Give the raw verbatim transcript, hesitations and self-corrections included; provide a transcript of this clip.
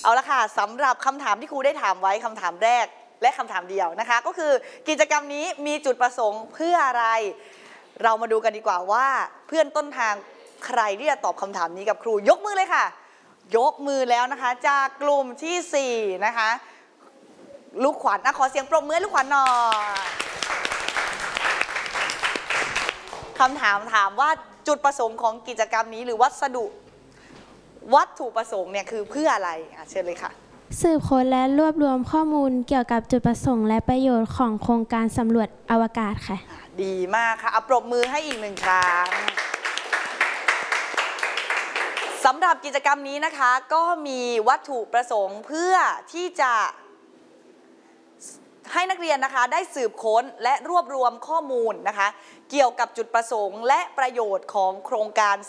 เอาละค่ะสำหรับคำถามที่ครูได้ถามไว้คำถามแรกและคำถามเดียวนะคะก็คือกิจกรรมนี้มีจุดประสงค์เพื่ออะไรเรามาดูกันดีกว่าว่าเพื่อนต้นทางใครที่จะตอบคำถามนี้กับครูยกมือเลยค่ะยกมือแล้วนะคะจากกลุ่มที่สี่นะคะลูกขวัญนะขอเสียงปรบมือให้ลูกขวัญหน่อยคำถามถามว่าจุดประสงค์ของกิจกรรมนี้หรือวัสดุวัตถุประสงค์เนี่ยคือเพื่ออะไรอ่ะเชิญเลยค่ะสืบค้นและรวบรวมข้อมูลเกี่ยวกับจุดประสงค์และประโยชน์ของโครงการสำรวจอวกาศค่ะดีมากค่ะเอาปรบมือให้อีกหนึ่งครั้งสำหรับกิจกรรมนี้นะคะก็มีวัตถุประสงค์เพื่อที่จะให้นักเรียนนะคะได้สืบค้นและรวบรวมข้อมูลนะคะเกี่ยวกับจุดประสงค์และประโยชน์ของโครงการ